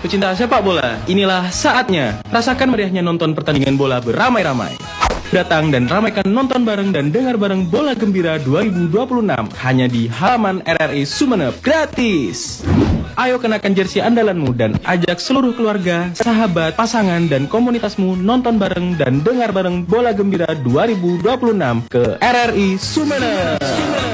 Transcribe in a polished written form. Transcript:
Pecinta sepak bola, inilah saatnya. Rasakan meriahnya nonton pertandingan bola beramai-ramai. Datang dan ramaikan nonton bareng dan dengar bareng Bola Gembira 2026 hanya di halaman RRI Sumeneb, gratis. Ayo kenakan jersey andalanmu dan ajak seluruh keluarga, sahabat, pasangan, dan komunitasmu nonton bareng dan dengar bareng Bola Gembira 2026 ke RRI Sumeneb.